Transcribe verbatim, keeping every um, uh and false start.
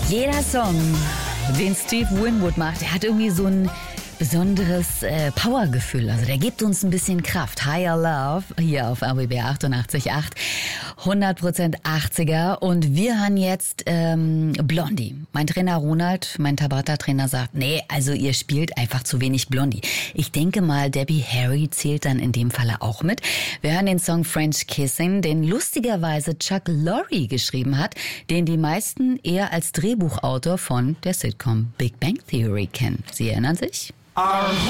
Jeder Song, den Steve Winwood macht, der hat irgendwie so ein besonderes äh, Powergefühl. Also der gibt uns ein bisschen Kraft. Higher Love hier auf R B B achtundachtzig Komma acht. hundert Prozent achtziger. Und wir hören jetzt ähm, Blondie. Mein Trainer Ronald, mein Tabata-Trainer sagt, nee, also ihr spielt einfach zu wenig Blondie. Ich denke mal, Debbie Harry zählt dann in dem Falle auch mit. Wir hören den Song French Kissing, den lustigerweise Chuck Lorre geschrieben hat, den die meisten eher als Drehbuchautor von der Sitcom Big Bang Theory kennen. Sie erinnern sich?